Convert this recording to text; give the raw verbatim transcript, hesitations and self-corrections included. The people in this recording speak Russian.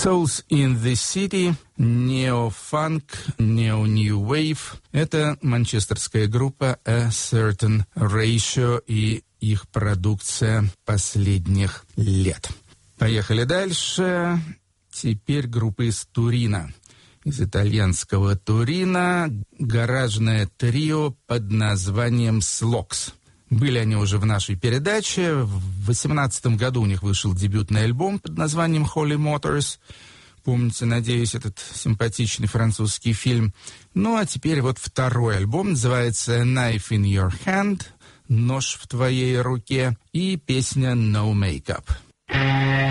Souls in the City, Neo-Funk, Neo-New Wave. Это манчестерская группа A Certain Ratio и их продукция последних лет. Поехали дальше. Теперь группа из Турина. Из итальянского Турина гаражное трио под названием Слокс. Были они уже в нашей передаче. В две тысячи восемнадцатом году у них вышел дебютный альбом под названием Holy Motors. Помните, надеюсь, этот симпатичный французский фильм. Ну, а теперь вот второй альбом. Называется Knife in Your Hand. Нож в твоей руке. И песня No Makeup.